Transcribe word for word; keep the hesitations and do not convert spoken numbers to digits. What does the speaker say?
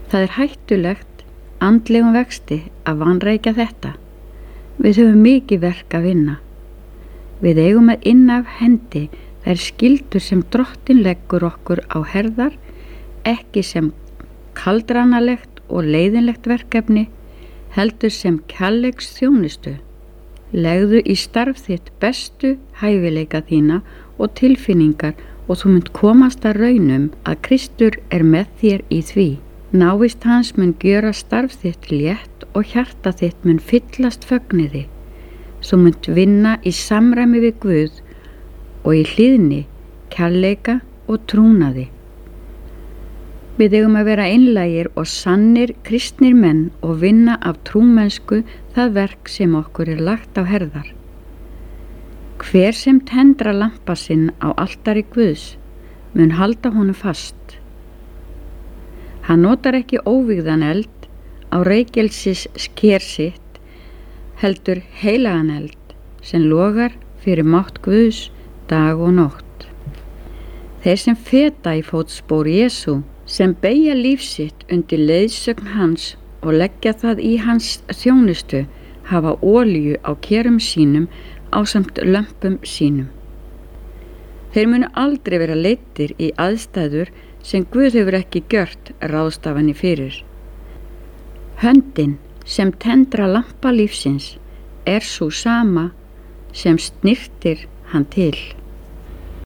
Það er hættulegt andlegum vexti að vanrækja þetta. Við höfum mikið verk að vinna. Við eigum að inna af hendi þær skyldur sem Drottinn leggur okkur á herðar, ekki sem kaldranalegt og leiðinlegt verkefni, heldur sem kærleiks þjónustu. Legðu í starf þitt bestu hæfileika þína og tilfinningar og þú munt komast að raunum að Kristur er með þér í því. Návist hans mun gjöra starf þitt létt og hjarta þitt mun fyllast fögnuði. Þú munt vinna í samræmi við Guð og í hlýðni, kærleika og trúnaði. Við eigum að vera einlægir og sannir kristnir menn og vinna af trúmennsku það verk sem okkur er lagt á herðar. Hver sem tendra lampa sinn á altari Guðs mun halda honum fast. Hann notar ekki óvígðan eld á reykelsis sker sitt, heldur heilagan eld sem logar fyrir mátt Guðs dag og nótt. Þeir sem feta í fótspor Jesú, sem beygja líf sitt undir leiðsögn hans og leggja það í hans þjónustu, hafa olíu á kerum sínum ásamt lömpum sínum. Þeir munu aldrei vera leiddir í aðstæður sem Guð hefur ekki gjört ráðstafanir fyrir. Höndin sem tendra lampa lífsins er sú sama sem snyrtir hann til.